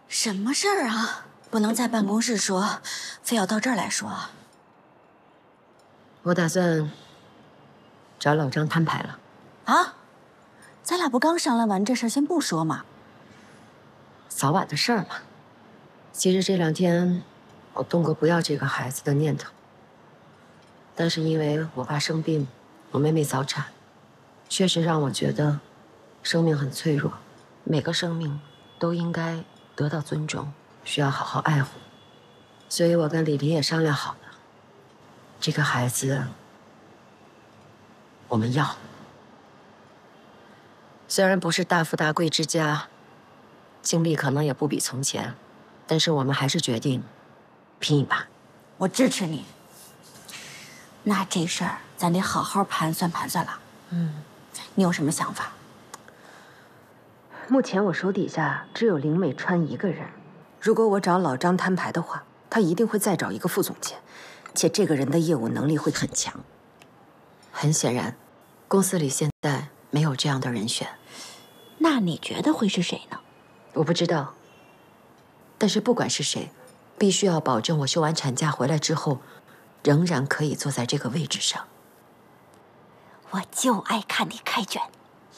什么事儿啊？不能在办公室说，非要到这儿来说。 我打算找老张摊牌了。 啊？咱俩不刚商量完这事儿，先不说嘛。 早晚的事儿嘛。其实这2天我动过不要这个孩子的念头，但是因为我爸生病，我妹妹早产，确实让我觉得生命很脆弱，每个生命都应该得到尊重，需要好好爱护。所以我跟李林也商量好了，这个孩子我们要。虽然不是大富大贵之家，经历可能也不比从前，但是我们还是决定拼一把。 我支持你。那这事儿咱得好好盘算盘算了。你有什么想法？ 目前我手底下只有林美川一个人。如果我找老张摊牌的话，他一定会再找一个副总监，且这个人的业务能力会很强。很显然，公司里现在没有这样的人选。 那你觉得会是谁呢？ 我不知道，但是不管是谁，必须要保证我休完产假回来之后，仍然可以坐在这个位置上。 我就爱看你开卷。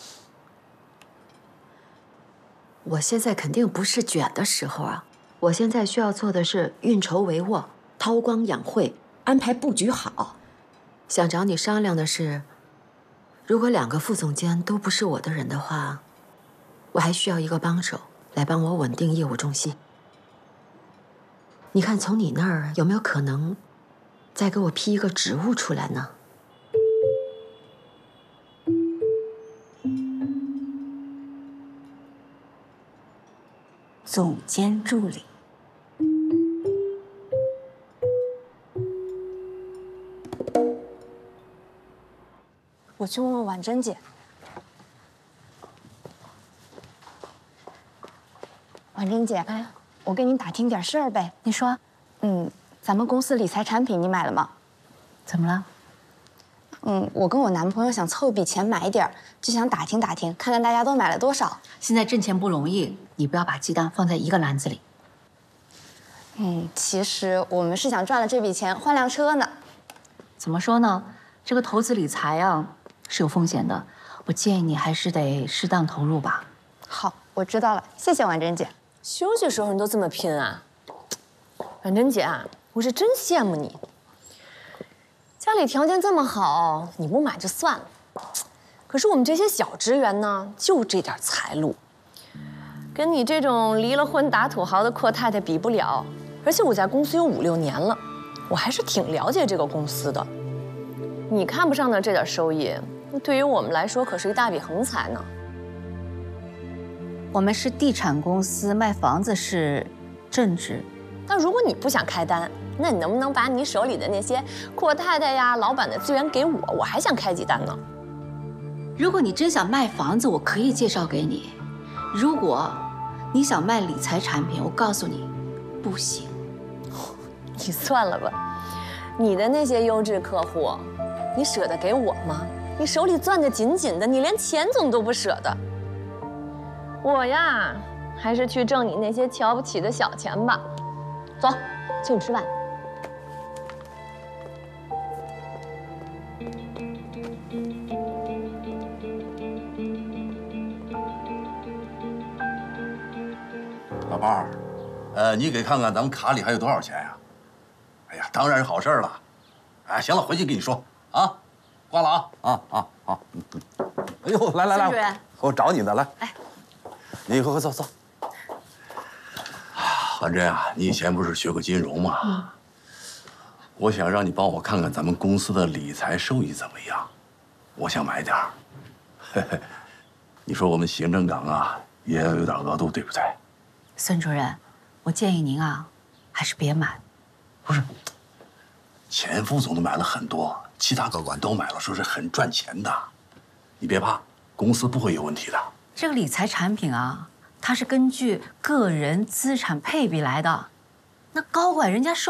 我现在肯定不是卷的时候啊！我现在需要做的是运筹帷幄、韬光养晦、安排布局好。想找你商量的是，如果2个副总监都不是我的人的话，我还需要一个帮手来帮我稳定业务重心。你看，从你那儿有没有可能再给我批一个职务出来呢？ 总监助理。 我去问问婉珍姐。婉珍姐，我跟你打听点事儿呗。 你说。 咱们公司理财产品你买了吗？ 怎么了？ 我跟我男朋友想凑一笔钱买点儿，就想打听打听，看看大家都买了多少。 现在挣钱不容易，你不要把鸡蛋放在一个篮子里。 其实我们是想赚了这笔钱换辆车呢。 怎么说呢？这个投资理财啊是有风险的，我建议你还是得适当投入吧。 好，我知道了，谢谢婉珍姐。 休息时候你都这么拼啊？婉珍姐啊，我是真羡慕你。家里条件这么好，你不买就算了。可是我们这些小职员呢，就这点财路，跟你这种离了婚打土豪的阔太太比不了。而且我在公司有5、6年了，我还是挺了解这个公司的。你看不上的这点收益，那对于我们来说可是一大笔横财呢。 我们是地产公司，卖房子是正职。 那如果你不想开单，那你能不能把你手里的那些阔太太呀、老板的资源给我？我还想开几单呢。 如果你真想卖房子，我可以介绍给你；如果你想卖理财产品，我告诉你，不行。 你算了吧，你的那些优质客户，你舍得给我吗？你手里攥得紧紧的，你连钱总都不舍得。我呀，还是去挣你那些瞧不起的小钱吧。走，请你吃饭。 老伴儿，你给看看咱们卡里还有多少钱呀？哎呀，当然是好事了。哎，行了，回去跟你说啊。挂了啊！好。哎呦，来， 孙主任， 我找你呢，来。 来， 你快走。婉珍啊，你以前不是学过金融吗？我想让你帮我看看咱们公司的理财收益怎么样，我想买点儿。你说我们行政岗啊，也要有点额度，对不对？ 孙主任，我建议您啊，还是别买。 不是，前副总都买了很多，其他高管都买了，说是很赚钱的。你别怕，公司不会有问题的。 这个理财产品啊，它是根据个人资产配比来的，那高管人家收